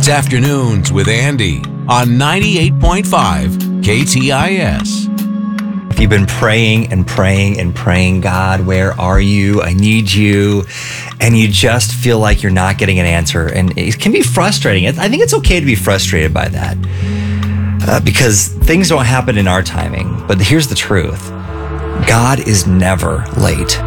It's Afternoons with Andy on 98.5 KTIS. If you've been praying and praying and praying, God, where are you? I need you. And you just feel like you're not getting an answer. And it can be frustrating. I think it's okay to be frustrated by that because things don't happen in our timing. But here's the truth. God is never late.